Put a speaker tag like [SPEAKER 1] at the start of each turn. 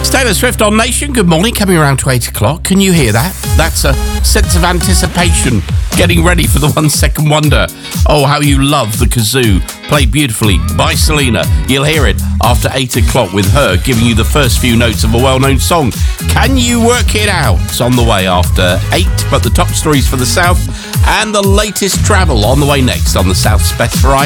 [SPEAKER 1] Taylor Swift on Nation. Good morning, coming around to 8 o'clock. Can you hear that? That's a sense of anticipation, getting ready for the 1 Second Wonder. Oh, how you love the kazoo, played beautifully by Selena. You'll hear it after 8 o'clock with her giving you the first few notes of a well-known song. Can you work it out? It's on the way after 8, but the top stories for the South and the latest travel on the way next on the South's Best Variety.